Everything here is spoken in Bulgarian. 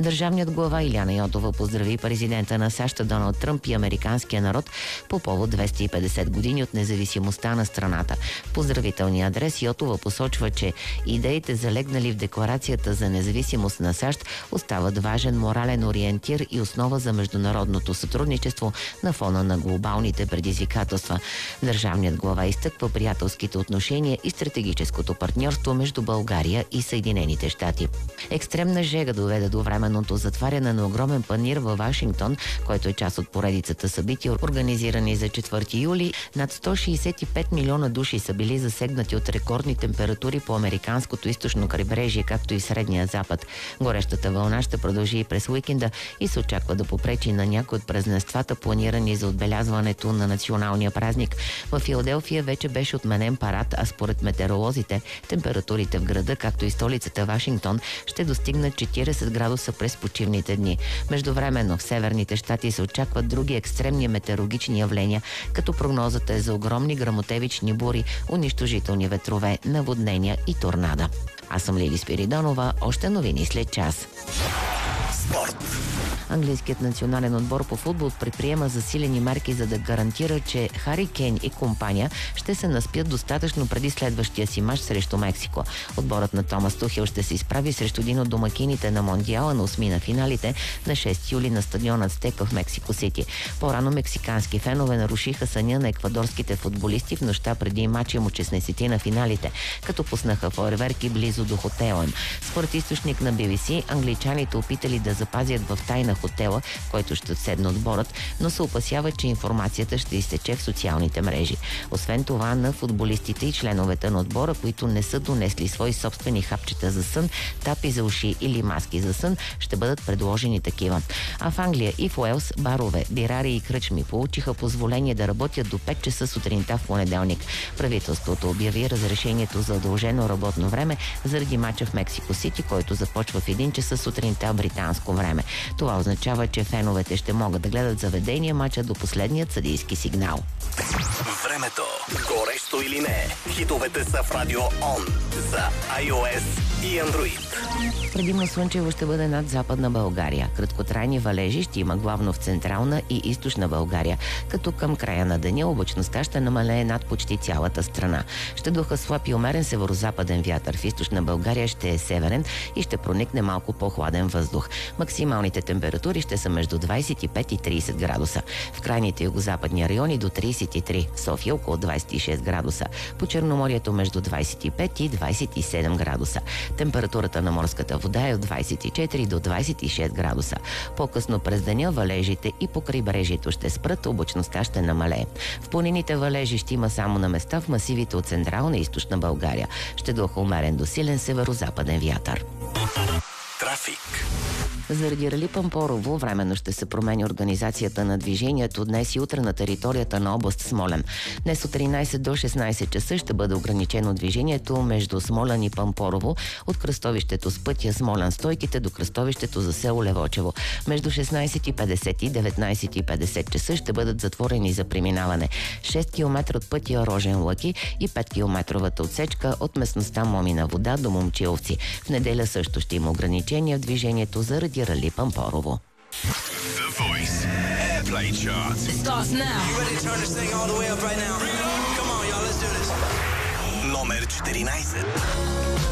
Държавният глава Илияна Йотова поздрави президента на САЩ Доналд Тръмп и американския народ по повод 250 години от независимостта на страната. В поздравителния адрес Йотова посочва, че идеите, залегнали в Декларацията за независимост на САЩ, остават важен морален ориентир и основа за международното сътрудничество на фона на глобалните предизвикателства. Държавният глава изтъква приятелските отношения и стратегическото партньорство между България и Съединените щати. Екстремна жега доведе до временното затваряне на огромен панаир във Вашингтон, който е част от поредицата събития, организирани за 4 юли. Над 165 милиона души са били засегнати от рекордни температури по американското източно крайбрежие, както и в Средния запад. Горещата вълна ще продължи и през уикенда и се очаква да попречи на някои от празненствата, планирани за отбелязването на националния празник. В Филаделфия вече беше отменен парад, а според метеоролозите температурите в града, както и столицата Вашингтон, ще достигнат 40 градуса през почивните дни. Междувременно в северните щати се очакват други екстремни метеорологични явления, като прогнозата е за огромни гръмотевични бури, унищожителни ветрове, наводнения и торнада. Аз съм Лили Спиридонова. Още новини след час. Спорт. Английският национален отбор по футбол предприема засилени мерки, за да гарантира, че Хари Кейн и компания ще се наспят достатъчно преди следващия си мач срещу Мексико. Отборът на Томас Тухел ще се изправи срещу един от домакините на Мондиала на 8 на финалите на 6 юли на стадиона Ацтека в Мексико Сити. По-рано мексикански фенове нарушиха съня на еквадорските футболисти в нощта преди мача му 16 на финалите, като пуснаха фойерверки близо до хотела им. Според източник на BBC, англичаните опитали да запазят в тайна хотела, в който ще отседне отборът, но се опасява, че информацията ще изтече в социалните мрежи. Освен това, на футболистите и членовете на отбора, които не са донесли свои собствени хапчета за сън, тапи за уши или маски за сън, ще бъдат предложени такива. А в Англия и в Уелс барове, бирари и кръчми получиха позволение да работят до 5 часа сутринта в понеделник. Правителството обяви разрешението за удължено работно време заради мача в Мексико Сити, който започва в 1 часа сутринта британско време. Това означава, че феновете ще могат да гледат заведения мача до последният съдийски сигнал. Времето. Горещо или не? Хитовете са в Радио Он за iOS и Android. Предимно слънчево ще бъде над Западна България. Краткотрайни валежи ще има главно в Централна и Източна България, като към края на деня облачността ще намалее над почти цялата страна. Ще духа слаб и умерен северозападен вятър. В Източна България ще е северен и ще проникне малко по-хладен въздух. Максималните температури ще са между 25 и 30 градуса. В крайните югозападни райони до 33. В София около 26 градуса. По Черноморието между 25 и 27 градуса. Температурата на морската вода е от 24 до 26 градуса. По-късно през деня валежите и по крайбрежието ще спрат, облачността ще намалее. В планините валежи ще има само на места в масивите от Централна и Източна България. Ще духа умерен до силен северозападен вятър. Трафик. Заради рали Пампорово временно ще се промени организацията на движението днес и утре на територията на област Смолян. Днес от 13 до 16 часа ще бъде ограничено движението между Смолян и Пампорово от кръстовището с пътя Смолян-Стойките до кръстовището за село Левочево. Между 16:50 и 19:50 часа ще бъдат затворени за преминаване 6 км от пътя Рожен-Лъки и 5 км отсечка от местността Момина вода до Момчиловци. В неделя също ще има ограничения в движението заради рали Пампорово. The Voice Airplay Chart. It starts now. You ready to turn this thing all the way up right now? Come on, y'all, let's do this. Номер 14.